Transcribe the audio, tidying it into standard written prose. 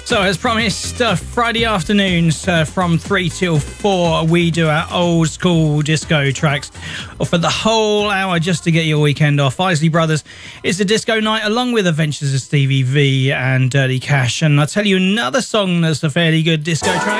So, as promised, Friday afternoons from 3 till 4, we do our old school disco tracks for the whole hour just to get your weekend off. Isley Brothers is the disco night along with Adventures of Stevie V and Dirty Cash. And I'll tell you another song that's a fairly good disco track.